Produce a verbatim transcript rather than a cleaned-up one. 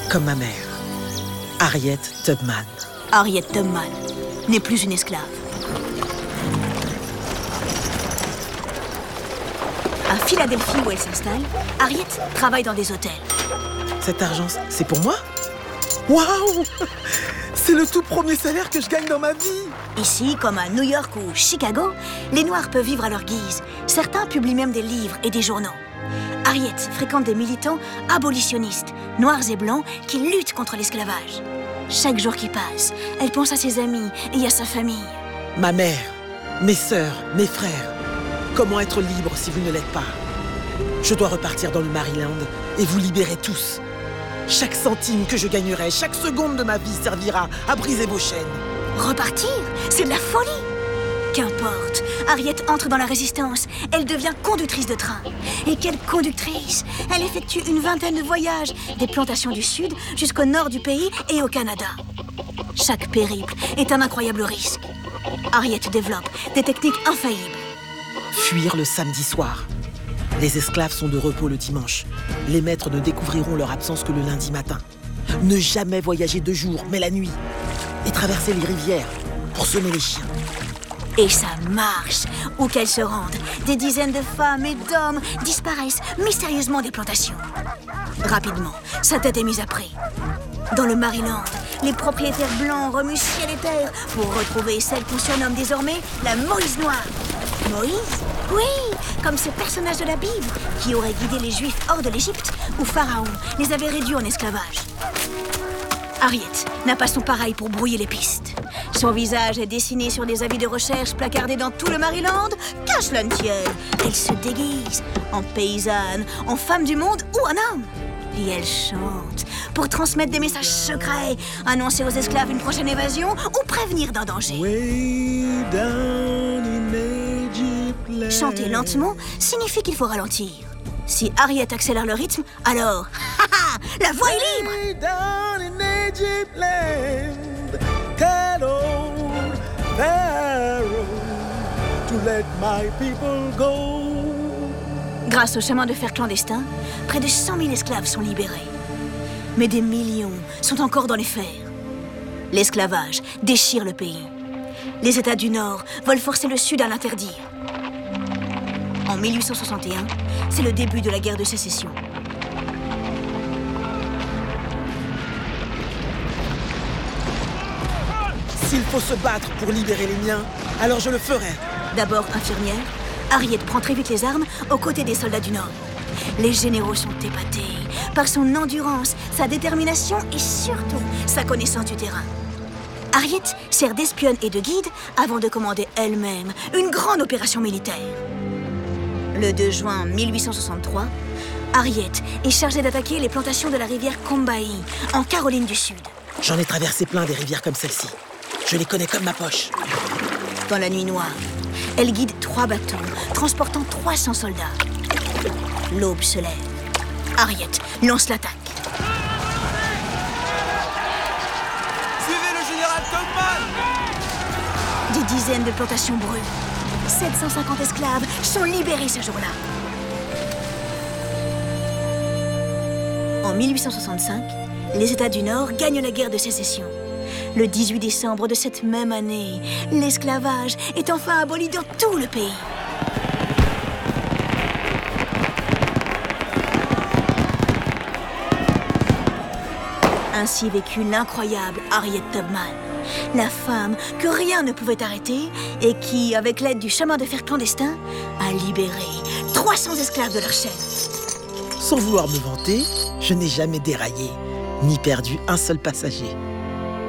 Comme ma mère, Harriet Tubman. Harriet Tubman n'est plus une esclave. À Philadelphie, où elle s'installe, Harriet travaille dans des hôtels. Cet argent, c'est pour moi? Waouh! C'est le tout premier salaire que je gagne dans ma vie! Ici, comme à New York ou Chicago, les Noirs peuvent vivre à leur guise. Certains publient même des livres et des journaux. Harriet fréquente des militants abolitionnistes, noirs et blancs, qui luttent contre l'esclavage. Chaque jour qui passe, elle pense à ses amis et à sa famille. Ma mère, mes sœurs, mes frères. Comment être libre si vous ne l'êtes pas? Je dois repartir dans le Maryland et vous libérer tous. Chaque centime que je gagnerai, chaque seconde de ma vie servira à briser vos chaînes. Repartir? C'est de la folie! Qu'importe, Harriet entre dans la résistance. Elle devient conductrice de train. Et quelle conductrice! Elle effectue une vingtaine de voyages, des plantations du sud jusqu'au nord du pays et au Canada. Chaque périple est un incroyable risque. Harriet développe des techniques infaillibles. Fuir le samedi soir. Les esclaves sont de repos le dimanche. Les maîtres ne découvriront leur absence que le lundi matin. Ne jamais voyager de jour, mais la nuit. Et traverser les rivières pour semer les chiens. Et ça marche. Où qu'elles se rendent, des dizaines de femmes et d'hommes disparaissent mystérieusement des plantations. Rapidement, sa tête est mise à prix. Dans le Maryland, les propriétaires blancs remuent ciel et terre pour retrouver celle qu'on surnomme désormais la Moïse Noire. Moïse? Oui, comme ce personnage de la Bible qui aurait guidé les Juifs hors de l'Égypte où Pharaon les avait réduits en esclavage. Harriet n'a pas son pareil pour brouiller les pistes. Son visage est dessiné sur des avis de recherche placardés dans tout le Maryland. Qu'à cela ne tienne, elle se déguise en paysanne, en femme du monde ou en homme. Et elle chante pour transmettre des messages secrets, annoncer aux esclaves une prochaine évasion ou prévenir d'un danger. Way down in Egypt land. Chanter lentement signifie qu'il faut ralentir. Si Harriet accélère le rythme, alors, haha, la voie est libre. Way down in Egypt land, tell old Pharaoh to let my people go. Grâce au chemin de fer clandestin, près de cent mille esclaves sont libérés. Mais des millions sont encore dans les fers. L'esclavage déchire le pays. Les États du Nord veulent forcer le Sud à l'interdire. En mille huit cent soixante et un, c'est le début de la guerre de sécession. S'il faut se battre pour libérer les miens, alors je le ferai. D'abord infirmière, Harriet prend très vite les armes aux côtés des soldats du Nord. Les généraux sont épatés par son endurance, sa détermination et surtout sa connaissance du terrain. Harriet sert d'espionne et de guide avant de commander elle-même une grande opération militaire. Le deux juin mille huit cent soixante-trois, Harriet est chargée d'attaquer les plantations de la rivière Combahee, en Caroline du Sud. J'en ai traversé plein des rivières comme celle-ci. Je les connais comme ma poche. Dans la nuit noire, elle guide trois bateaux, transportant trois cents soldats. L'aube se lève. Harriet lance l'attaque. Suivez le général Tubman! Des dizaines de plantations brûlent. sept cent cinquante esclaves sont libérés ce jour-là. En mille huit cent soixante-cinq, les États du Nord gagnent la guerre de sécession. Le dix-huit décembre de cette même année, l'esclavage est enfin aboli dans tout le pays. Ainsi vécut l'incroyable Harriet Tubman, la femme que rien ne pouvait arrêter et qui, avec l'aide du chemin de fer clandestin, a libéré trois cents esclaves de leur chaîne. Sans vouloir me vanter, je n'ai jamais déraillé, ni perdu un seul passager.